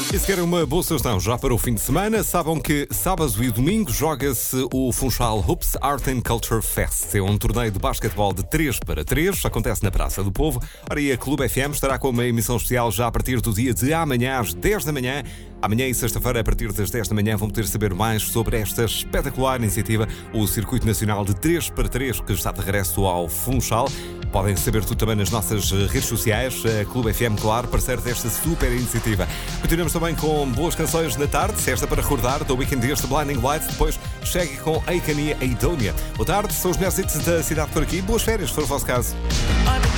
E se querem uma boa sugestão já para o fim de semana, saibam que sábado e domingo joga-se o Funchal Hoops Art and Culture Fest. É um torneio de basquetebol de 3x3, acontece na Praça do Povo. Ora, e a Clube FM estará com uma emissão especial já a partir do dia de amanhã, às 10 da manhã. Amanhã e sexta-feira, a partir das 10 da manhã, vão poder saber mais sobre esta espetacular iniciativa, o Circuito Nacional de 3x3, que está de regresso ao Funchal. Podem saber tudo também nas nossas redes sociais, a Clube FM, claro, parceiro desta super iniciativa. Continuamos também com boas canções na tarde, esta para recordar, do Weekend deste Blinding Lights, depois chegue com a Icania Aidonia. Boa tarde, são os melhores hits da cidade por aqui, boas férias, se for o vosso caso.